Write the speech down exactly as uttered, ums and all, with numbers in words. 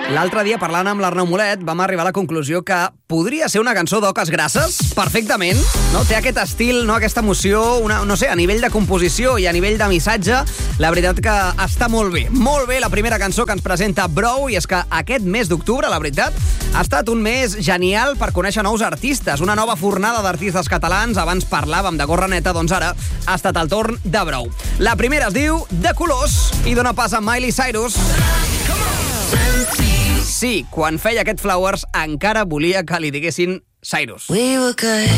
L'altre dia, parlant amb l'Arnau Molet, vam arribar a la conclusió que podria ser una cançó d'Oques Grasses, perfectament. No? Té aquest estil, no? Aquesta emoció, una, no sé, a nivell de composició i a nivell de missatge, la veritat que està molt bé. Molt bé la primera cançó que ens presenta Brou, i és que aquest mes d'octubre, la veritat, ha estat un mes genial per conèixer nous artistes, una nova fornada d'artistes catalans. Abans parlàvem de Gorra Neta, doncs ara ha estat el torn de Brou. La primera es diu De Colors i dona pas a Miley Cyrus. Sí, quan feia aquest Flowers encara volia que li diguessin Cyrus. We were good.